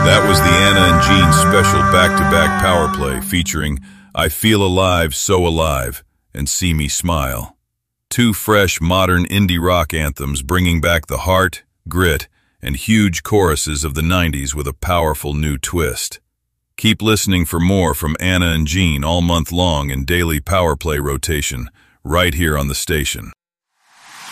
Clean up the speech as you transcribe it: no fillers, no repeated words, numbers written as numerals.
That was the Anna and Gene special back-to-back power play featuring I Feel Alive, So Alive and See Me Smile. Two fresh, modern indie rock anthems bringing back the heart, grit, and huge choruses of the 90s with a powerful new twist. Keep listening for more from Anna and Gene all month long in daily power play rotation, right here on the station.